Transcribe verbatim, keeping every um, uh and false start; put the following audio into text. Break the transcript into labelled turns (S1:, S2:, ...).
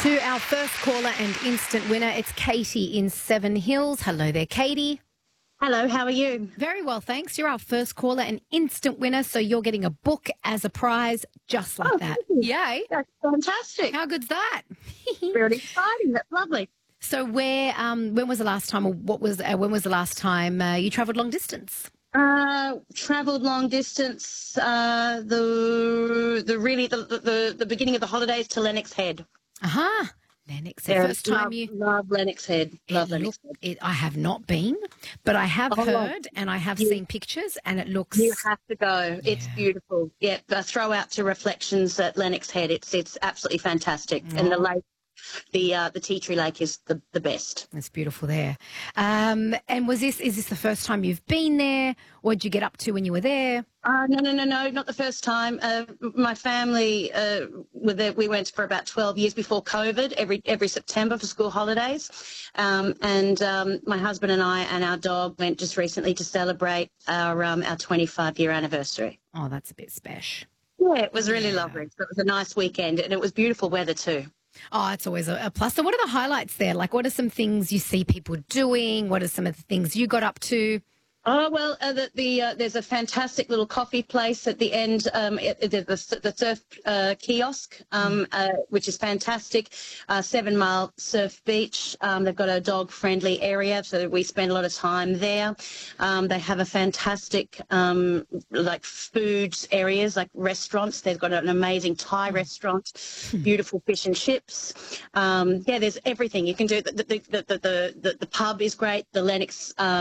S1: To our first caller and instant winner, it's Katie in Seven Hills. Hello there, Katie.
S2: Hello, how are you?
S1: Very well, thanks. You're our first caller and instant winner, so you're getting a book as a prize just like
S2: Oh,
S1: that.
S2: thank you.
S1: Yay.
S2: That's fantastic.
S1: How good's that?
S2: Really exciting. That's lovely.
S1: So where, um, when was the last time, or what was, uh, when was the last time uh, you travelled long distance?
S2: Uh, travelled long distance, uh, the the really the, the the beginning of the holidays to Lennox Head.
S1: Aha. Lennox, the
S2: Yeah,
S1: first time
S2: love,
S1: you...
S2: love Lennox Head.
S1: It
S2: Love Lennox
S1: look,
S2: Head.
S1: it, I have not been, but I have
S2: Oh,
S1: heard and I have
S2: you-
S1: seen pictures, and it looks...
S2: You have to go. It's
S1: Yeah.
S2: beautiful. Yeah, uh, throw out to Reflections at Lennox Head. It's it's absolutely fantastic. And the
S1: Oh.
S2: lake, the uh, the Tea Tree Lake is the, the best.
S1: It's beautiful there. Um, and was this, is this the first time you've been there? What did you get up to when you were there?
S2: Uh, no, no, no, no, not the first time. Uh, my family uh, were there. We went for about twelve years before COVID, every every September for school holidays. Um, and um, my husband and I and our dog went just recently to celebrate our um, our twenty-five year anniversary.
S1: Oh, that's a bit special.
S2: Yeah, it was really
S1: Yeah.
S2: lovely. So it was a nice weekend, and it was beautiful weather too.
S1: Oh, it's always a, a plus. So what are the highlights there? Like, what are some things you see people doing? What are some of the things you got up to?
S2: Oh, well, uh, the, the, uh, there's a fantastic little coffee place at the end, um, it, it, the, the surf uh, kiosk, um, uh, which is fantastic. Uh, Seven Mile Surf Beach, um, they've got a dog-friendly area, so we spend a lot of time there. Um, they have a fantastic, um, like, food areas, like restaurants. They've got an amazing Thai restaurant, beautiful fish and chips. Um, yeah, there's everything you can do. The, the, the, the, the, the, the pub is great. The Lennox um,